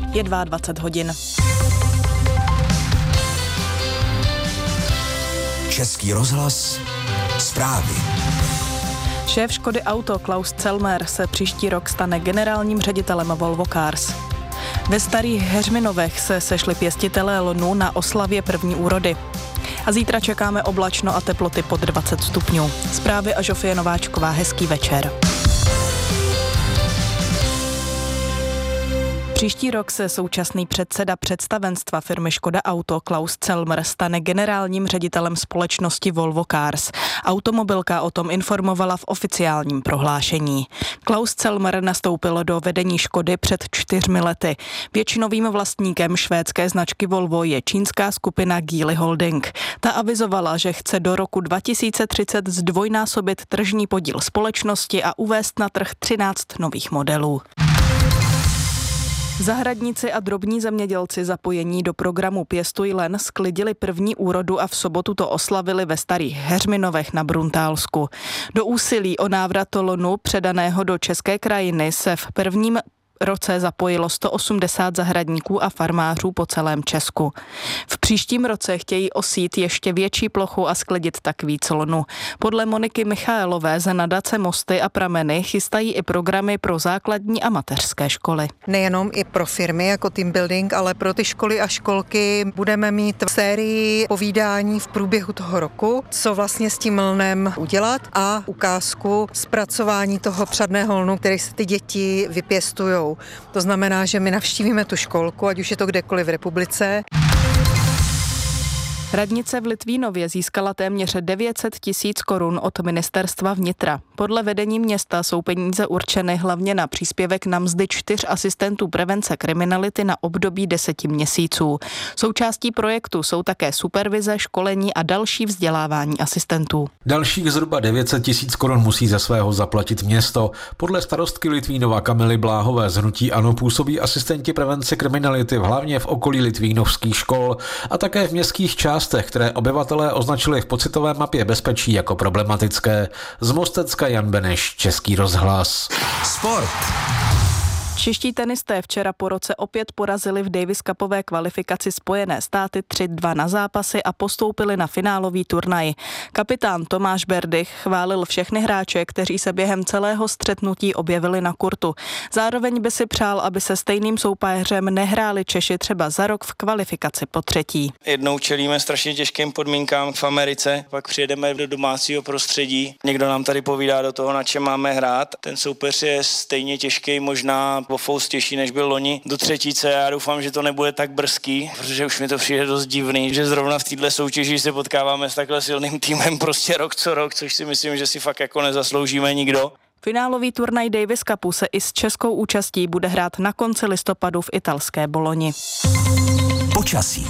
Je 22 hodin. Český rozhlas, zprávy. Šéf Škody Auto Klaus Celmer se příští rok stane generálním ředitelem Volvo Cars. Ve Starých Heřminovech se sešli pěstitelé lnu na oslavě první úrody. A zítra čekáme oblačno a teploty pod 20 stupňů. Zprávy a Žofie Nováčková, hezký večer. Příští rok se současný předseda představenstva firmy Škoda Auto Klaus Celmer stane generálním ředitelem společnosti Volvo Cars. Automobilka o tom informovala v oficiálním prohlášení. Klaus Celmer nastoupil do vedení Škody před 4 lety. Většinovým vlastníkem švédské značky Volvo je čínská skupina Geely Holding. Ta avizovala, že chce do roku 2030 zdvojnásobit tržní podíl společnosti a uvést na trh 13 nových modelů. Zahradníci a drobní zemědělci zapojení do programu Pěstuj len sklidili první úrodu a v sobotu to oslavili ve Starých Heřminovech na Bruntálsku. Do úsilí o návrat lnu předaného do české krajiny se v prvním roce zapojilo 180 zahradníků a farmářů po celém Česku. V příštím roce chtějí osít ještě větší plochu a sklidit tak víc lnu. Podle Moniky Michaelové z nadace Mosty a prameny chystají i programy pro základní a mateřské školy. Nejenom i pro firmy jako team building, ale pro ty školy a školky budeme mít sérii povídání v průběhu toho roku, co vlastně s tím lnem udělat a ukázku zpracování toho přadného lnu, který se ty děti vypěstujou. To znamená, že my navštívíme tu školku, ať už je to kdekoliv v republice. Radnice v Litvínově získala téměř 900 000 korun od ministerstva vnitra. Podle vedení města jsou peníze určeny hlavně na příspěvek na mzdy 4 asistentů prevence kriminality na období 10 měsíců. Součástí projektu jsou také supervize, školení a další vzdělávání asistentů. Dalších zhruba 900 000 korun musí ze svého zaplatit město. Podle starostky Litvínova Kamily Bláhové z hnutí ANO působí asistenti prevence kriminality hlavně v okolí litvínovských škol a také v městských částech, které obyvatelé označili v pocitové mapě bezpečí jako problematické. Z Mostecka Jan Beneš, Český rozhlas. Sport. Čeští tenisté včera po roce opět porazili v Davis Cupové kvalifikaci Spojené státy 3-2 na zápasy a postoupili na finálový turnaj. Kapitán Tomáš Berdych chválil všechny hráče, kteří se během celého střetnutí objevili na kurtu. Zároveň by si přál, aby se stejným soupeřem nehráli Češi třeba za rok v kvalifikaci po třetí. Jednou čelíme strašně těžkým podmínkám v Americe, pak přijedeme do domácího prostředí. Někdo nám tady povídá do toho, na čem máme hrát. Ten soupeř je stejně těžký, možná o fous těžší, než byl loni do třetíce. Já doufám, že to nebude tak brzký, protože už mi to přijde dost divný, že zrovna v této soutěži se potkáváme s takhle silným týmem prostě rok co rok, což si myslím, že si fakt jako nezasloužíme nikdo. Finálový turnaj Davis Cupu se i s českou účastí bude hrát na konci listopadu v italské Boloni. Počasí.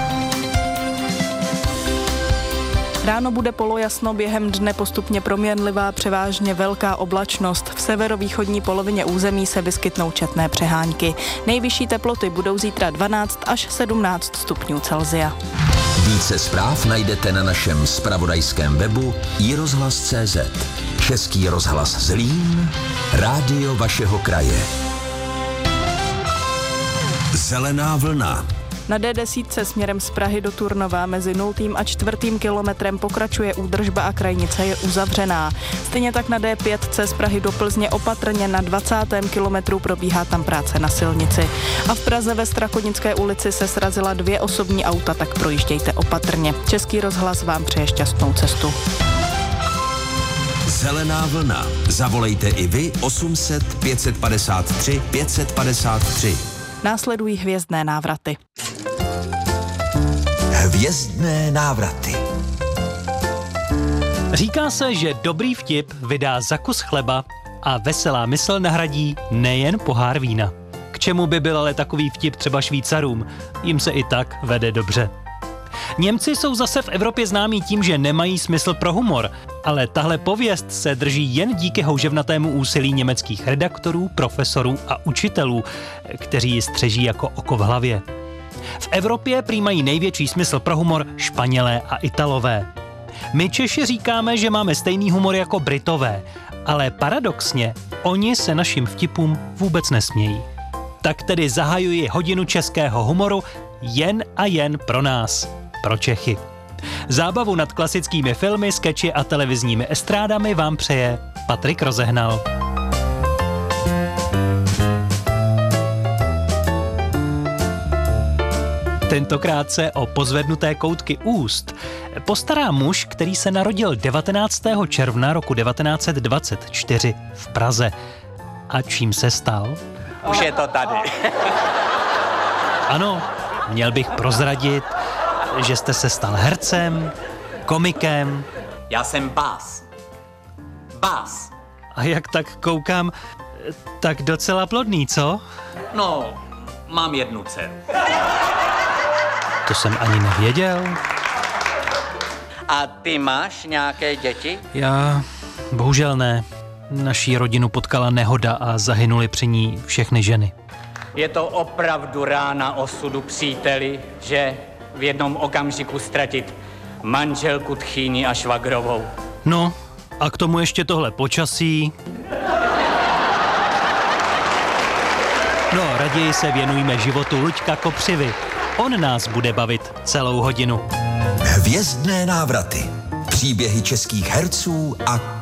Ráno bude polojasno, během dne postupně proměnlivá, převážně velká oblačnost. V severovýchodní polovině území se vyskytnou četné přehánky. Nejvyšší teploty budou zítra 12 až 17 stupňů Celsia. Více zpráv najdete na našem zpravodajském webu iRozhlas.cz. Český rozhlas Zlín, rádio vašeho kraje. Zelená vlna. Na D10 směrem z Prahy do Turnova mezi 0. a 4. kilometrem pokračuje údržba a krajnice je uzavřená. Stejně tak na D5 z Prahy do Plzně opatrně na 20. kilometru probíhá tam práce na silnici. A v Praze ve Strakonické ulici se srazila 2 osobní auta, tak projíždějte opatrně. Český rozhlas vám přeje šťastnou cestu. Zelená vlna. Zavolejte i vy 800 553 553. Následují hvězdné návraty. Hvězdné návraty. Říká se, že dobrý vtip vydá za kus chleba a veselá mysl nahradí nejen pohár vína. K čemu by byl ale takový vtip třeba Švýcarům? Jim se i tak vede dobře. Němci jsou zase v Evropě známí tím, že nemají smysl pro humor, ale tahle pověst se drží jen díky houževnatému úsilí německých redaktorů, profesorů a učitelů, kteří ji střeží jako oko v hlavě. V Evropě prý mají největší smysl pro humor Španělé a Italové. My Češi říkáme, že máme stejný humor jako Britové, ale paradoxně oni se našim vtipům vůbec nesmějí. Tak tedy zahajuji hodinu českého humoru jen a jen pro nás, pro Čechy. Zábavu nad klasickými filmy, skeči a televizními estrádami vám přeje Patrik Rozehnal. Tentokrát se o pozvednuté koutky úst postará muž, který se narodil 19. června roku 1924 v Praze. A čím se stal? Už je to tady. Ano, měl bych prozradit, že jste se stal hercem, komikem. Já jsem Bás. Bás. A jak tak koukám, tak docela plodný, co? No, mám jednu dceru. To jsem ani nevěděl. A ty máš nějaké děti? Já bohužel ne. Naší rodinu potkala nehoda a zahynuly při ní všechny ženy. Je to opravdu rána osudu, příteli, že v jednom okamžiku ztratit manželku, tchýni a švagrovou. No, a k tomu ještě tohle počasí. No, raději se věnujme životu Luďka Kopřivy. On nás bude bavit celou hodinu. Hvězdné návraty. Příběhy českých herců a